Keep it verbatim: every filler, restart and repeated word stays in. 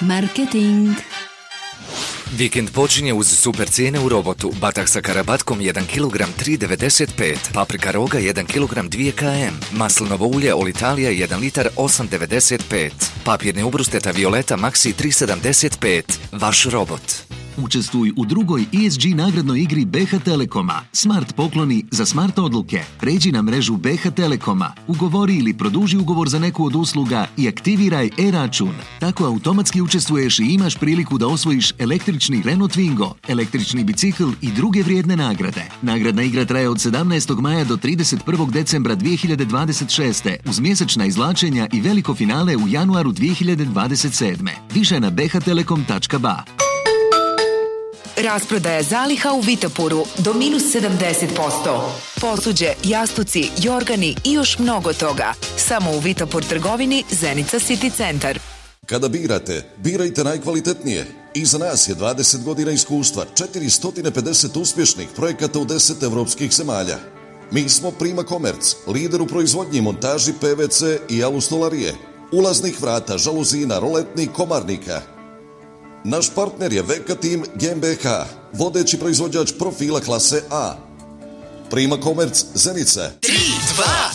Marketing. Vikend počinje uz super cijene u Robotu. Batak sa karabatkom jedan kilogram tri devedeset pet, paprika roga jedan kilogram dva km, maslinovo ulje Olitalija jedan litar osam devedeset pet, papirni ubrusteta Violeta Maxi tri sedamdeset pet. Vaš Robot. Učestvuj u drugoj E S G nagradnoj igri B H Telekoma. Smart pokloni za smart odluke. Pređi na mrežu B H Telekoma. Ugovori ili produži ugovor za neku od usluga i aktiviraj e-račun. Tako automatski učestvuješ i imaš priliku da osvojiš električni Renault Twingo, električni bicikl i druge vrijedne nagrade. Nagradna igra traje od sedamnaestog maja do trideset prvog decembra dvije hiljade dvadeset šeste uz mjesečna izvlačenja i veliko finale u januaru dvije hiljade dvadeset sedme. Više na b h telekom tačka b a. Rasprodaja zaliha u Vitopuru do minus sedamdeset posto. Posuđe, jastuci, jorgani i još mnogo toga. Samo u Vitopur trgovini Zenica City Centar. Kada birate, birajte najkvalitetnije. Iza nas je dvadeset godina iskustva, četiristo pedeset uspješnih projekata u deset evropskih zemalja. Mi smo Prima Komerc, lider u proizvodnji, montaži P V C i alustolarije, ulaznih vrata, žaluzina, roletnih, komarnika. Naš partner je Veka Team G m B H, vodeći proizvođač profila klase A. Prima Komerc, Zenica. tri, dva,